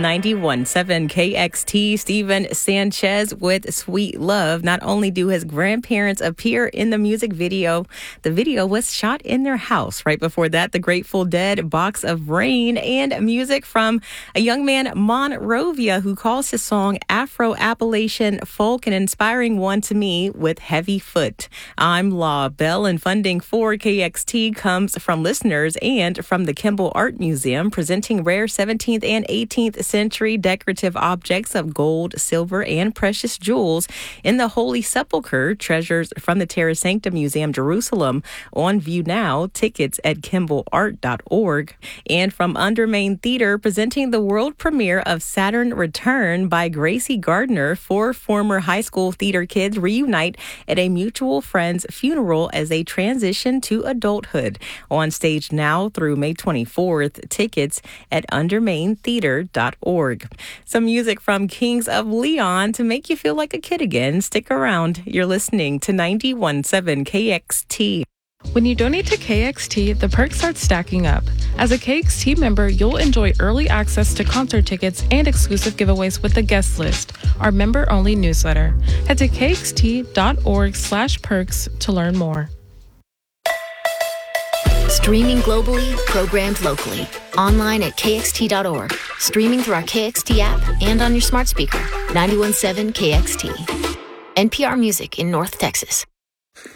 91.7 KXT, Steven Sanchez with Sweet Love. Not only do his grandparents appear in the music video, the video was shot in their house. Right before that, the Grateful Dead, Box of Rain, and music from a young man, Monrovia, who calls his song Afro-Appalachian folk, an inspiring one to me, with Heavy Foot. I'm Law Bell, and funding for KXT comes from listeners and from the Kimball Art Museum, presenting rare 17th and 18th century decorative objects of gold, silver, and precious jewels in the Holy Sepulchre, treasures from the Terra Sancta Museum, Jerusalem, on view now. Tickets at kimballart.org. And from Undermain Theater, presenting the world premiere of Saturn Return by Gracie Gardner. 4 former high school theater kids reunite at a mutual friend's funeral as they transition to adulthood. On stage now through May 24th. Tickets at undermaintheater.org. Some music from Kings of Leon to make you feel like a kid again. Stick around. You're listening to 91.7 KXT. When you donate to KXT, the perks start stacking up. As a KXT member, you'll enjoy early access to concert tickets and exclusive giveaways with the guest list, our member-only newsletter. Head to kxt.org/perks to learn more. Streaming globally, programmed locally. Online at kxt.org. Streaming through our KXT app and on your smart speaker. 91.7 KXT. NPR Music in North Texas.